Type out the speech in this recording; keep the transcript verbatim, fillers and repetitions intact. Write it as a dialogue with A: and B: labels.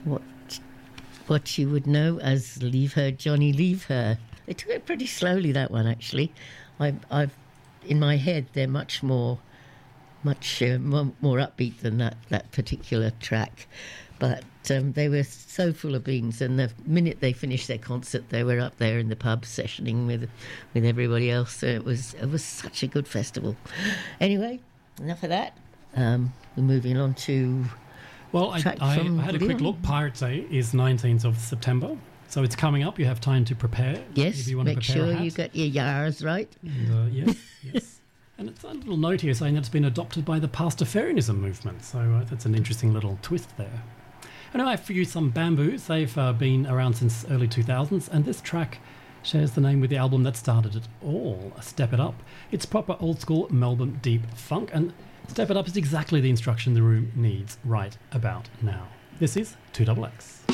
A: what what you would know as Leave Her, Johnny, Leave Her. They took it pretty slowly, that one, actually. I've, I've in my head, they're much more, much uh, more, more upbeat than that, that particular track. But um, they were so full of beans, and the minute they finished their concert, they were up there in the pub sessioning with with everybody else. So it was it was such a good festival. Anyway, enough of that. Um, we're moving on to.
B: Well, I, I, I had a quick look. Pirate Day is nineteenth of September, so it's coming up. You have time to prepare.
A: Yes,
B: if you want
A: make
B: to prepare
A: sure
B: a hat.
A: you got your yars right.
B: And, uh, yes, yes. And it's a little note here saying that it's been adopted by the Pastafarianism movement, so uh, that's an interesting little twist there. Anyway, for you, some Bamboos. They've uh, been around since early two thousands, and this track shares the name with the album that started it all, Step It Up. It's proper old-school Melbourne deep funk, and Step It Up is exactly the instruction the room needs right about now. This is two X X.